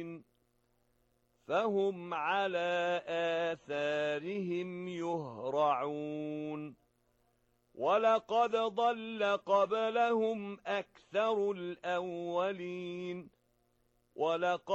فهم على آثارهم يهرعون ولقد ضل قبلهم أكثر الأولين ولقد